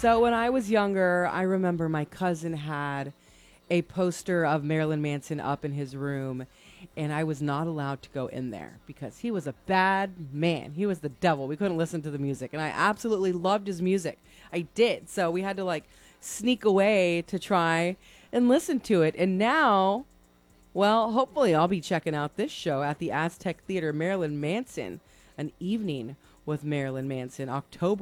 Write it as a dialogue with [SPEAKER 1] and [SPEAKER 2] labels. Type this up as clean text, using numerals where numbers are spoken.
[SPEAKER 1] So when I was younger, I remember my cousin had a poster of Marilyn Manson up in his room, and I was not allowed to go in there because he was a bad man. He was the devil. We couldn't listen to the music, and I absolutely loved his music. I did. So we had to like sneak away to try and listen to it. And now, well, hopefully I'll be checking out this show at the Aztec Theater, Marilyn Manson, an evening with Marilyn Manson, October